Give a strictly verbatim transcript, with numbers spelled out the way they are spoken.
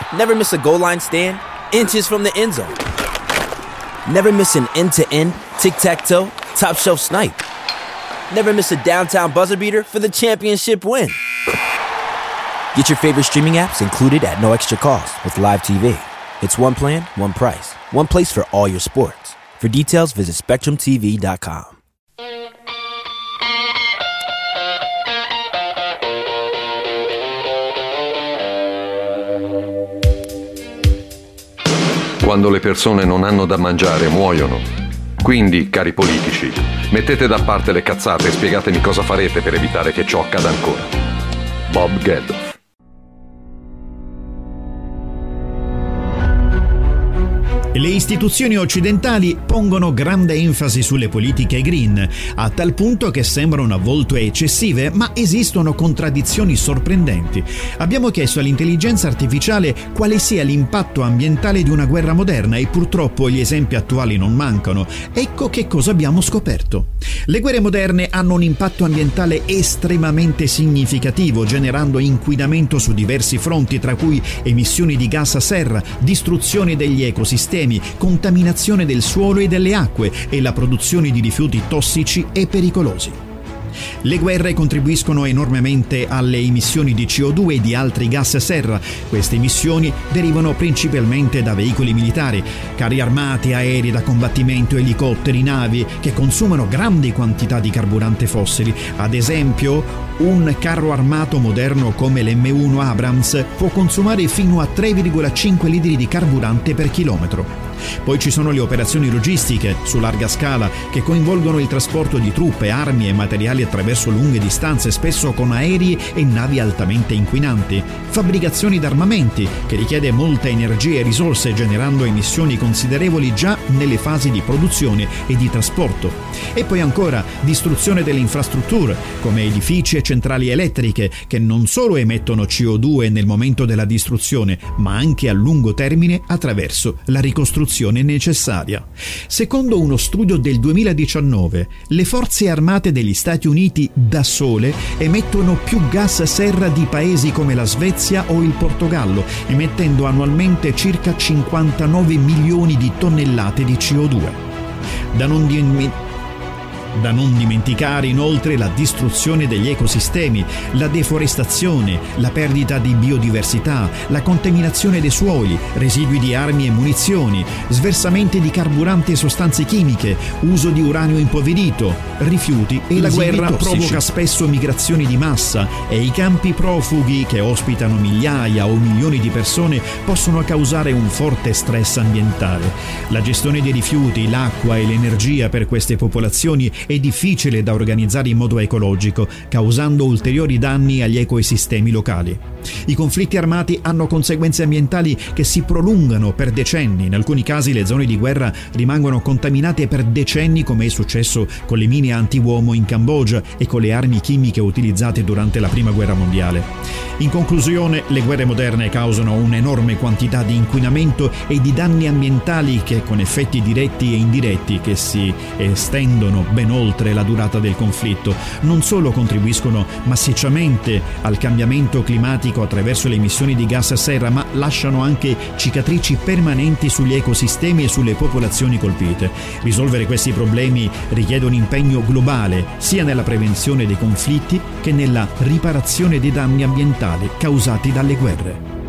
Never miss a goal line stand? Inches from the end zone. Never miss an end-to-end, tic-tac-toe, top-shelf snipe. Never miss a downtown buzzer beater for the championship win. Get your favorite streaming apps included at no extra cost with Live T V. It's one plan, one price. One place for all your sports. For details, visit spectrum t v dot com. Quando le persone non hanno da mangiare, muoiono. Quindi, cari politici, mettete da parte le cazzate e spiegatemi cosa farete per evitare che ciò accada ancora. Bob Geldof. Le istituzioni occidentali pongono grande enfasi sulle politiche green, a tal punto che sembrano a volte eccessive, ma esistono contraddizioni sorprendenti. Abbiamo chiesto all'intelligenza artificiale quale sia l'impatto ambientale di una guerra moderna e purtroppo gli esempi attuali non mancano. Ecco che cosa abbiamo scoperto. Le guerre moderne hanno un impatto ambientale estremamente significativo, generando inquinamento su diversi fronti, tra cui emissioni di gas a serra, distruzione degli ecosistemi, contaminazione del suolo e delle acque e la produzione di rifiuti tossici e pericolosi. Le guerre contribuiscono enormemente alle emissioni di C O due e di altri gas a serra. Queste emissioni derivano principalmente da veicoli militari, carri armati, aerei da combattimento, elicotteri, navi che consumano grandi quantità di carburante fossili. Ad esempio, un carro armato moderno come l'M uno Abrams può consumare fino a tre virgola cinque litri di carburante per chilometro. Poi ci sono le operazioni logistiche su larga scala che coinvolgono il trasporto di truppe, armi e materiali attraverso lunghe distanze, spesso con aerei e navi altamente inquinanti. Fabbricazioni d'armamenti che richiede molta energia e risorse, generando emissioni considerevoli già nelle fasi di produzione e di trasporto. E poi ancora distruzione delle infrastrutture come edifici e centrali elettriche che non solo emettono C O due nel momento della distruzione, ma anche a lungo termine attraverso la ricostruzione necessaria. Secondo uno studio del duemiladiciannove, le forze armate degli Stati Uniti da sole emettono più gas serra di paesi come la Svezia o il Portogallo, emettendo annualmente circa cinquantanove milioni di tonnellate di C O due. Da non dimenticare Da non dimenticare inoltre la distruzione degli ecosistemi, la deforestazione, la perdita di biodiversità, la contaminazione dei suoli, residui di armi e munizioni, sversamenti di carburante e sostanze chimiche, uso di uranio impoverito, rifiuti e la guerra tossici. Provoca spesso migrazioni di massa e i campi profughi che ospitano migliaia o milioni di persone possono causare un forte stress ambientale. La gestione dei rifiuti, l'acqua e l'energia per queste popolazioni è difficile da organizzare in modo ecologico, causando ulteriori danni agli ecosistemi locali. I conflitti armati hanno conseguenze ambientali che si prolungano per decenni. In alcuni casi le zone di guerra rimangono contaminate per decenni, come è successo con le mine anti-uomo in Cambogia e con le armi chimiche utilizzate durante la Prima Guerra Mondiale. In conclusione, le guerre moderne causano un'enorme quantità di inquinamento e di danni ambientali che, con effetti diretti e indiretti che si estendono ben oltre la durata del conflitto, non solo contribuiscono massicciamente al cambiamento climatico attraverso le emissioni di gas a serra, ma lasciano anche cicatrici permanenti sugli ecosistemi e sulle popolazioni colpite. Risolvere questi problemi richiede un impegno globale, sia nella prevenzione dei conflitti che nella riparazione dei danni ambientali causati dalle guerre.